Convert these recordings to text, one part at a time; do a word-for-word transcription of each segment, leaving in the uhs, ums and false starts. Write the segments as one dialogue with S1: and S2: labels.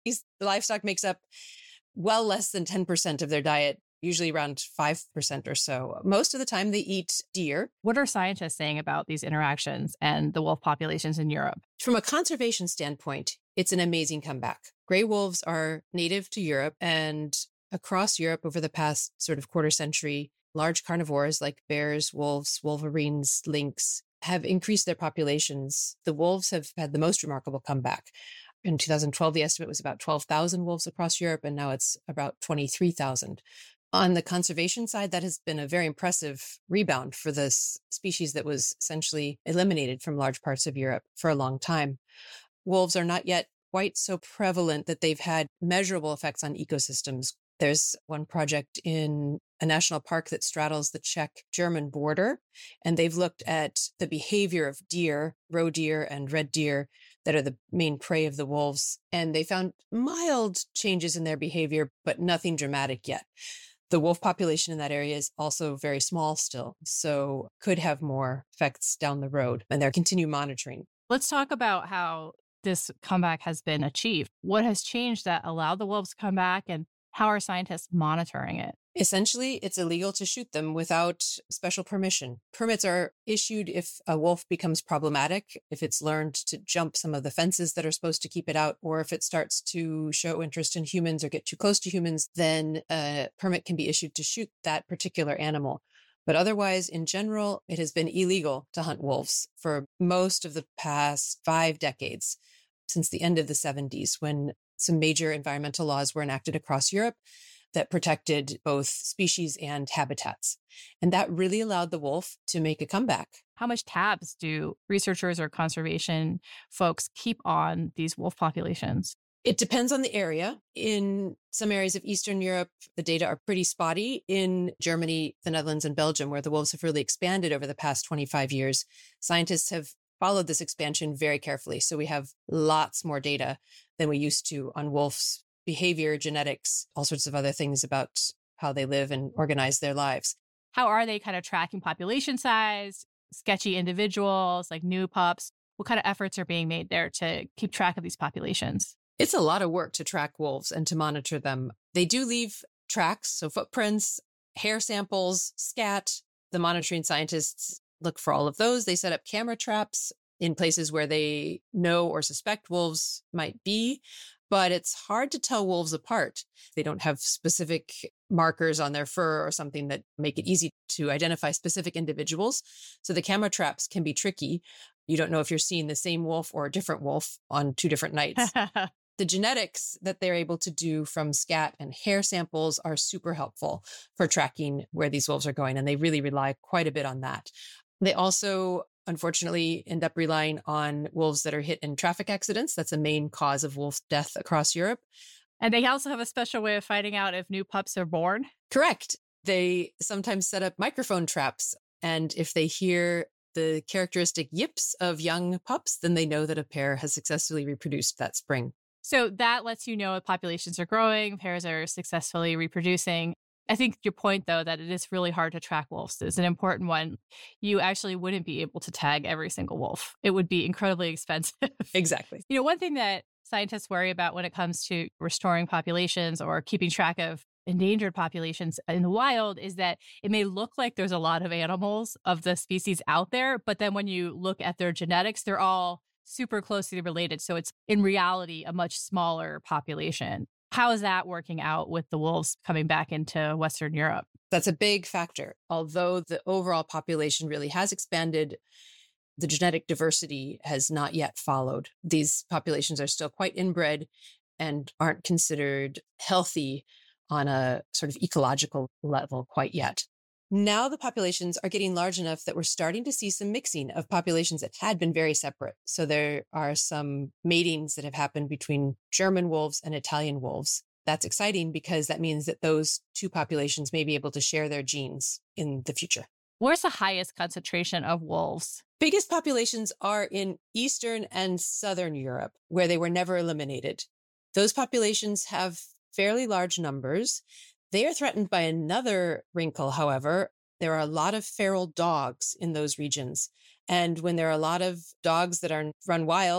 S1: These livestock makes up well less than ten percent of their diet, usually around five percent or so. Most of the time they eat deer.
S2: What are scientists saying about these interactions and the wolf populations in Europe?
S1: From a conservation standpoint, it's an amazing comeback. Gray wolves are native to Europe, and across Europe over the past sort of quarter century, large carnivores like bears, wolves, wolverines, lynx have increased their populations. The wolves have had the most remarkable comeback. In two thousand twelve, the estimate was about twelve thousand wolves across Europe, and now it's about twenty-three thousand. On the conservation side, that has been a very impressive rebound for this species that was essentially eliminated from large parts of Europe for a long time. Wolves are not yet quite so prevalent that they've had measurable effects on ecosystems. There's one project in a national park that straddles the Czech-German border, and they've looked at the behavior of deer, roe deer and red deer that are the main prey of the wolves, and they found mild changes in their behavior, but nothing dramatic yet. The wolf population in that area is also very small still, so could have more effects down the road, and they're continue monitoring.
S2: Let's talk about how this comeback has been achieved. What has changed that allowed the wolves to come back, and how are scientists monitoring it?
S1: Essentially, it's illegal to shoot them without special permission. Permits are issued if a wolf becomes problematic, if it's learned to jump some of the fences that are supposed to keep it out, or if it starts to show interest in humans or get too close to humans, then a permit can be issued to shoot that particular animal. But otherwise, in general, it has been illegal to hunt wolves for most of the past five decades, since the end of the seventies, when some major environmental laws were enacted across Europe that protected both species and habitats. And that really allowed the wolf to make a comeback.
S2: How much tabs do researchers or conservation folks keep on these wolf populations?
S1: It depends on the area. In some areas of Eastern Europe, the data are pretty spotty. In Germany, the Netherlands, and Belgium, where the wolves have really expanded over the past twenty-five years, scientists have followed this expansion very carefully. So we have lots more data than we used to on wolves' behavior, genetics, all sorts of other things about how they live and organize their lives.
S2: How are they kind of tracking population size, sketchy individuals, like new pups? What kind of efforts are being made there to keep track of these populations?
S1: It's a lot of work to track wolves and to monitor them. They do leave tracks, so footprints, hair samples, scat. The monitoring scientists look for all of those. They set up camera traps in places where they know or suspect wolves might be, but it's hard to tell wolves apart. They don't have specific markers on their fur or something that make it easy to identify specific individuals. So the camera traps can be tricky. You don't know if you're seeing the same wolf or a different wolf on two different nights. The genetics that they're able to do from scat and hair samples are super helpful for tracking where these wolves are going, and they really rely quite a bit on that. They also, unfortunately, end up relying on wolves that are hit in traffic accidents. That's a main cause of wolf death across Europe.
S2: And they also have a special way of finding out if new pups are born?
S1: Correct. They sometimes set up microphone traps, and if they hear the characteristic yips of young pups, then they know that a pair has successfully reproduced that spring.
S2: So that lets you know if populations are growing, pairs are successfully reproducing. I think your point, though, that it is really hard to track wolves is an important one. You actually wouldn't be able to tag every single wolf. It would be incredibly expensive.
S1: Exactly.
S2: You know, one thing that scientists worry about when it comes to restoring populations or keeping track of endangered populations in the wild is that it may look like there's a lot of animals of the species out there, but then when you look at their genetics, they're all super closely related. So it's in reality a much smaller population. How is that working out with the wolves coming back into Western Europe?
S1: That's a big factor. Although the overall population really has expanded, the genetic diversity has not yet followed. These populations are still quite inbred and aren't considered healthy on a sort of ecological level quite yet. Now the populations are getting large enough that we're starting to see some mixing of populations that had been very separate. So there are some matings that have happened between German wolves and Italian wolves. That's exciting because that means that those two populations may be able to share their genes in the future.
S2: Where's the highest concentration of wolves?
S1: Biggest populations are in Eastern and Southern Europe, where they were never eliminated. Those populations have fairly large numbers. They are threatened by another wrinkle, however. There are a lot of feral dogs in those regions. And when there are a lot of dogs that are run wild,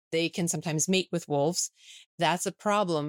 S1: they can sometimes mate with wolves. That's a problem